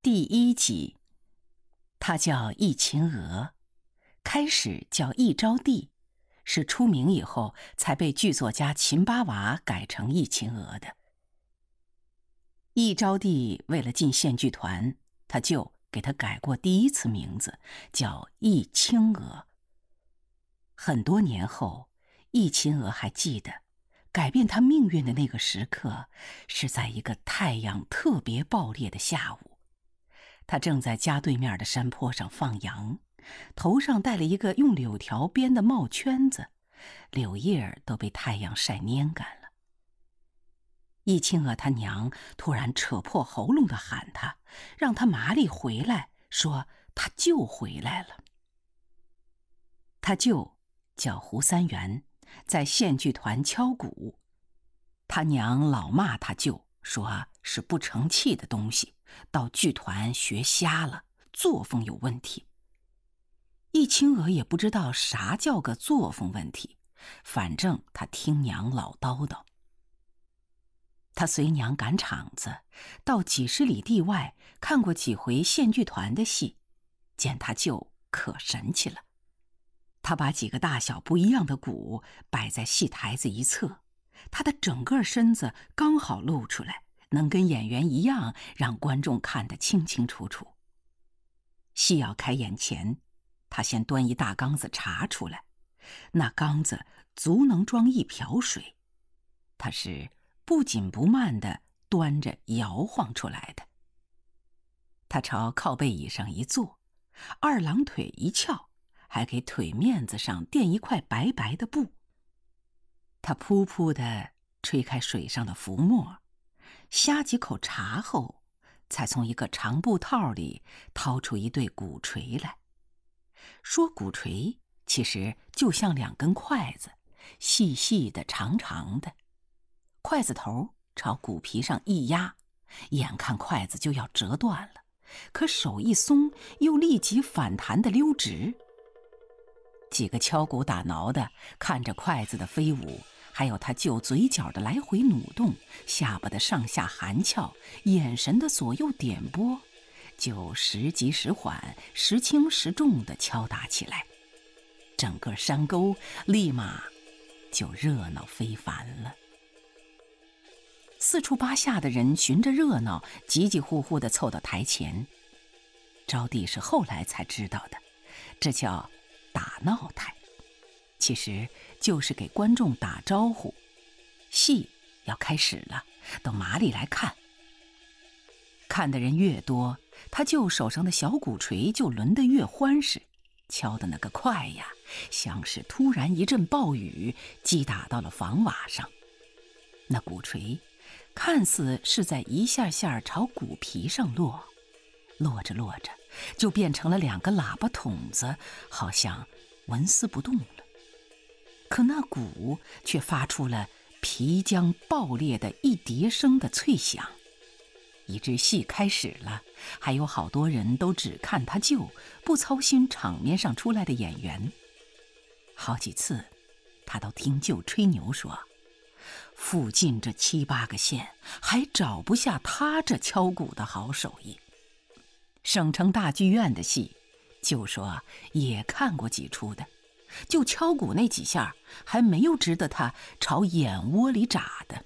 第1集。他叫易秦娥，开始叫易招娣，是出名以后才被剧作家秦八娃改成易秦娥的。易招娣为了进县剧团，他就给他改过第1次名字，叫易青娥。很多年后，易秦娥还记得，改变他命运的那个时刻，是在一个太阳特别暴烈的下午。他正在家对面的山坡上放羊，头上戴了一个用柳条编的帽圈子，柳叶都被太阳晒蔫干了。易青娥他娘突然扯破喉咙地喊他，让他麻利回来，说他舅回来了。他舅叫胡三元，在县剧团敲鼓。他娘老骂他舅，说是不成器的东西，到剧团学瞎了，作风有问题。易青娥也不知道啥叫个作风问题，反正他听娘老叨叨。他随娘赶场子，到几十里地外看过几回县剧团的戏，见他舅可神气了。他把几个大小不一样的鼓摆在戏台子一侧，他的整个身子刚好露出来，能跟演员一样，让观众看得清清楚楚。戏要开演前，他先端一大缸子茶出来，那缸子足能装1瓢水，他是不紧不慢地端着摇晃出来的。他朝靠背椅上一坐，2郎腿一翘，还给腿面子上垫一块白白的布。他噗噗地吹开水上的浮沫，呷几口茶后，才从一个长布套里掏出一对鼓槌来。说鼓槌，其实就像2根筷子，细细的长长的，筷子头朝鼓皮上一压，眼看筷子就要折断了，可手一松，又立即反弹的溜直。几个敲鼓打挠的看着筷子的飞舞，还有他舅嘴角的来回努动，下巴的上下含翘，眼神的左右点拨，就时急时缓，时轻时重地敲打起来。整个山沟立马就热闹非凡了。4处8下的人循着热闹，急急呼呼地凑到台前。招娣是后来才知道的，这叫打闹台，其实就是给观众打招呼，戏要开始了，都麻利来看。看的人越多，他舅手上的小鼓槌就抡得越欢实，敲的那个快呀，像是突然一阵暴雨击打到了房瓦上。那鼓槌看似是在一下下朝鼓皮上落，落着落着就变成了2个喇叭筒子，好像纹丝不动了。可那鼓却发出了皮浆爆裂的一叠声的脆响。一支戏开始了，还有好多人都只看他舅，不操心场面上出来的演员。好几次他都听舅吹牛说，附近这7、8个县还找不下他这敲鼓的好手艺。省城大剧院的戏，舅说也看过几出的，就敲鼓那几下还没有值得他朝眼窝里眨的。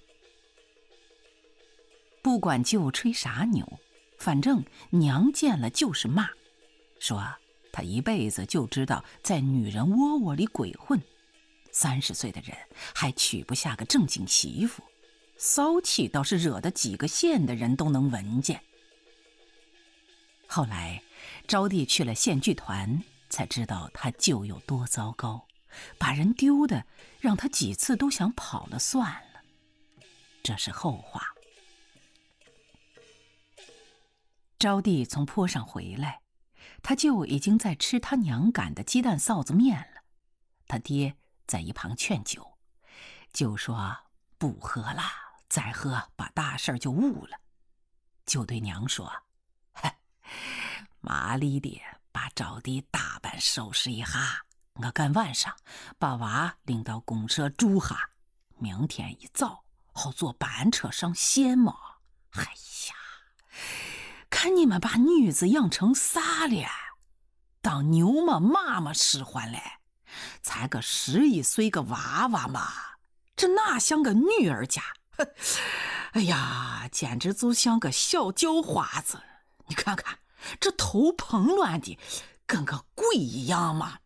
不管舅吹啥牛，反正娘见了就是骂，说他一辈子就知道在女人窝窝里鬼混，30岁的人还娶不下个正经媳妇，骚气倒是惹得几个县的人都能闻见。后来招娣去了县剧团，才知道他舅有多糟糕，把人丢的让他几次都想跑了算了。这是后话。招娣从坡上回来，他舅已经在吃他娘擀的鸡蛋臊子面了。他爹在一旁劝酒，舅说不喝了，再喝把大事就误了。就对娘说，麻利的把招娣打扮收拾一下，我赶晚上把娃领到公社住下，明天一早好坐班车上县嘛。哎呀，看看你们把女子养成啥了？当牛嘛马嘛使唤嘞，才个11岁个娃娃嘛，这哪像个女儿家？哎呀，简直就像个小叫花子！你看看这头蓬乱的，跟个鬼一样嘛！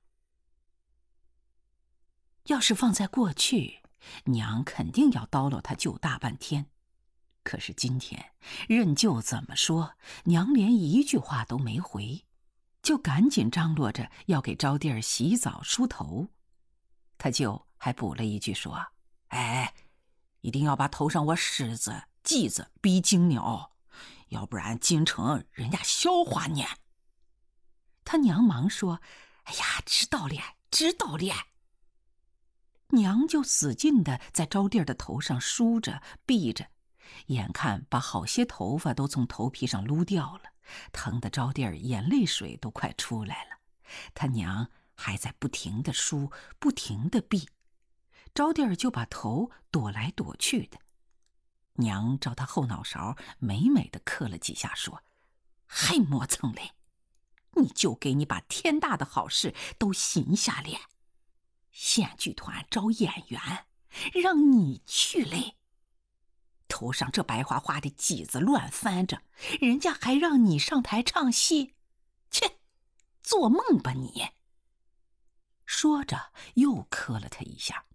要是放在过去，娘肯定要叨唠他舅大半天。可是今天任舅怎么说，娘连一句话都没回，就赶紧张罗着要给招娣儿洗澡梳头。他舅还补了一句说：“哎，一定要把头上我虱子、剂子逼净了，要不然进城人家笑话你。”他娘忙说：“哎呀，知道了，知道了。”娘就使劲的在招娣儿的头上梳着、避着，眼看把好些头发都从头皮上撸掉了，疼得招娣儿眼泪水都快出来了。他娘还在不停的梳，不停的避，招娣儿就把头躲来躲去的。娘照他后脑勺美美的磕了几下，说：“还磨蹭嘞，你就给你把天大的好事都行下来。县剧团招演员，让你去嘞。头上这白花花的髻子乱翻着，人家还让你上台唱戏，切，做梦吧你！”说着又磕了他一下。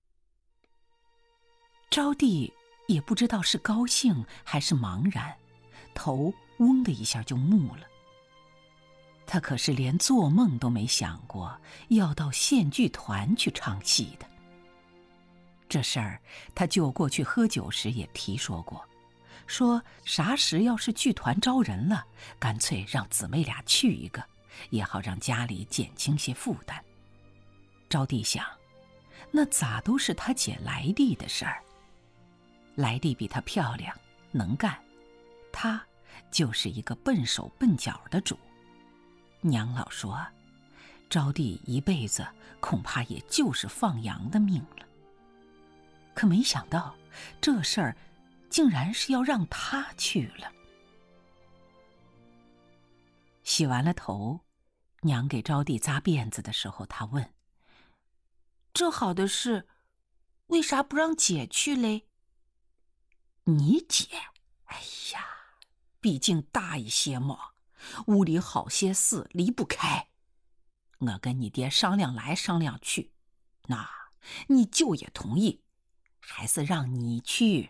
招娣也不知道是高兴还是茫然，头嗡的一下就木了。他可是连做梦都没想过要到县剧团去唱戏的。这事儿他舅过去喝酒时也提说过，说啥时要是剧团招人了，干脆让姊妹俩去一个，也好让家里减轻些负担。招娣想，那咋都是他姐来娣的事儿。来娣比她漂亮能干，她就是一个笨手笨脚的主。娘老说，招娣一辈子恐怕也就是放羊的命了。可没想到这事儿竟然是要让她去了。洗完了头，娘给招娣扎辫子的时候，她问：“这好的事，为啥不让姐去嘞？”“你姐，哎呀，毕竟大一些嘛，屋里好些事离不开。我跟你爹商量来商量去，那你舅也同意，还是让你去。”“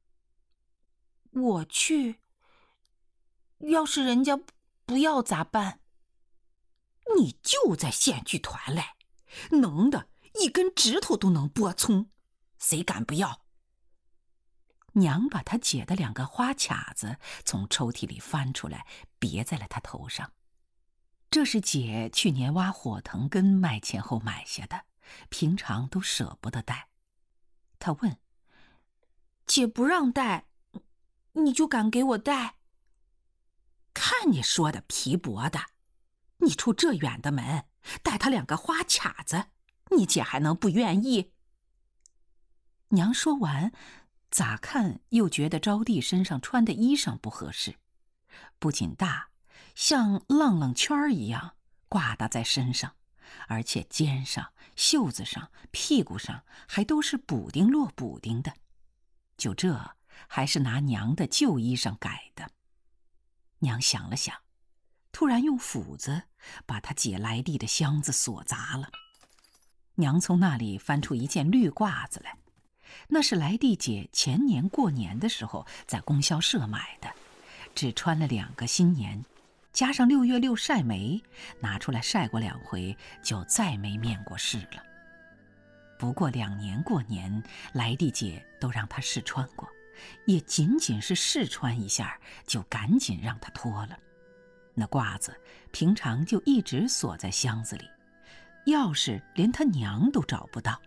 我去？要是人家不要咋办？”“你就在县剧团嘞，能的一根指头都能拨葱，谁敢不要？”娘把他姐的2个花卡子从抽屉里翻出来，别在了他头上。这是姐去年挖火藤根卖钱后买下的，平常都舍不得戴。他问：“姐不让戴，你就敢给我戴？”“看你说的皮薄的，你出这远的门，带他2个花卡子，你姐还能不愿意？”娘说完，咋看又觉得招娣身上穿的衣裳不合适，不仅大，像浪浪圈一样挂搭在身上，而且肩上、袖子上、屁股上还都是补丁落补丁的。就这还是拿娘的旧衣裳改的。娘想了想，突然用斧子把她姐来娣的箱子锁砸了。娘从那里翻出一件绿褂子来，那是来娣姐前年过年的时候在供销社买的，只穿了2个新年，加上6月6晒煤，拿出来晒过2回，就再没面过试了。不过2年过年，来娣姐都让她试穿过，也仅仅是试穿一下，就赶紧让她脱了。那褂子平常就一直锁在箱子里，钥匙连她娘都找不到。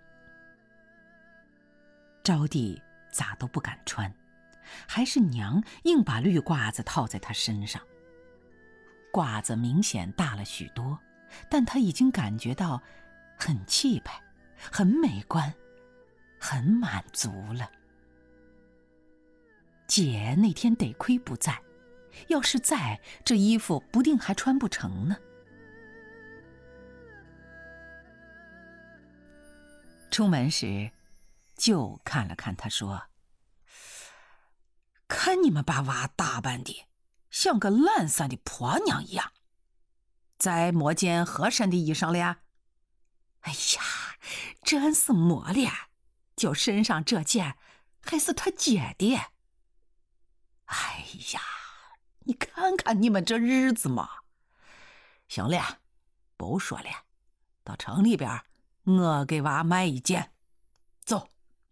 招娣咋都不敢穿，还是娘硬把绿褂子套在她身上。褂子明显大了许多，但她已经感觉到很气派，很美观，很满足了。姐那天得亏不在， 要是在，这衣服不定还穿不成呢。出门时，舅看了看他说：“看你们把娃打扮的像个懒散的婆娘一样，再没件合身的衣裳了。”“哎呀，真是没了，就身上这件还是他姐的。”“哎呀，你看看你们这日子嘛。行了，不说了，到城里边我给娃买一件。走。”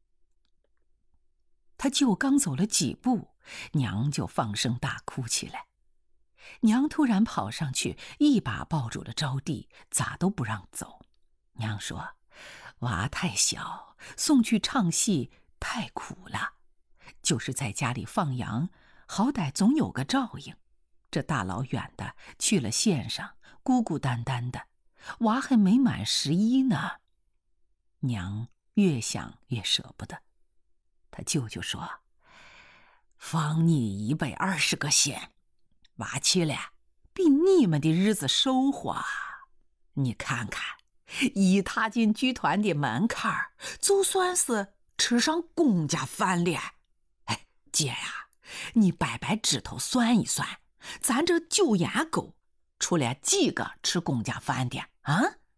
他舅刚走了几步，娘就放声大哭起来。娘突然跑上去，一把抱住了招娣，咋都不让走。娘说：“娃太小，送去唱戏太苦了，就是在家里放羊，好歹总有个照应。这大老远的去了县上，孤孤单单的，娃还没满11呢。”娘越想越舍不得。他舅舅说：“放你120个县，娃去了比你们的日子收获。你看看，一踏进剧团的门槛，就算是吃上公家饭了。哎，姐呀，你掰掰指头算一算，咱这9眼沟出了几个吃公家饭的啊？”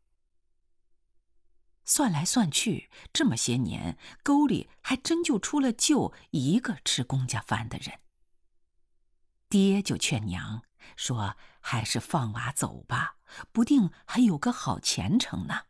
算来算去，这么些年，沟里还真就出了舅一个吃公家饭的人。爹就劝娘说：“还是放娃走吧，不定还有个好前程呢。”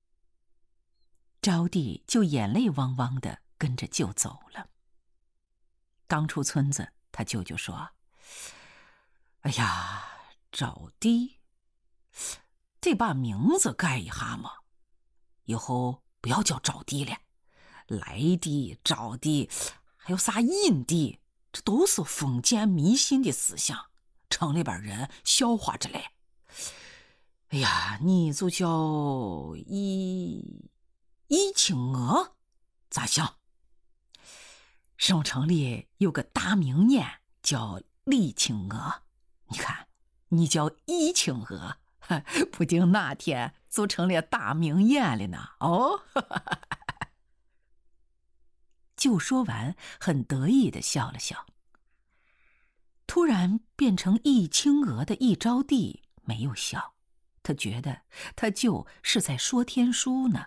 招娣就眼泪汪汪的跟着舅走了。刚出村子，他舅舅说：“哎呀，招娣，得把名字改一下嘛。以后不要叫招娣了，来娣、招娣，还有啥引娣，这都是封建迷信的思想，城里边人笑话着嘞。哎呀，你就叫易青娥，咋想？省城里有个大名眼叫李青娥，你看你叫易青娥，不定哪天就成了大名眼了呢。哦。”就说完，很得意地笑了笑。突然变成易青娥的易招娣没有笑，他觉得他舅是在说天书呢。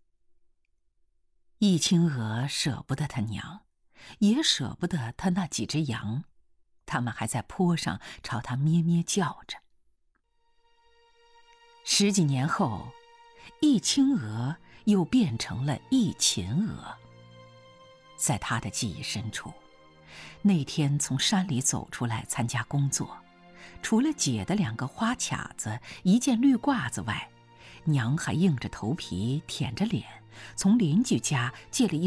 易青娥舍不得他娘，也舍不得他那几只羊，他们还在坡上朝他咩咩叫着。10几年后，易青娥又变成了易秦娥。在他的记忆深处，那天从山里走出来参加工作，除了姐的2个花卡子、1件绿褂子外，娘还硬着头皮舔着脸从邻居家借了一